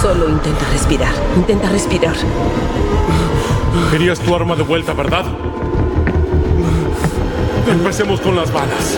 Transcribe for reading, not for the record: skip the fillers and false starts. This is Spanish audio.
Solo intenta respirar. Intenta respirar. Querías tu arma de vuelta, ¿verdad? Empecemos con las balas.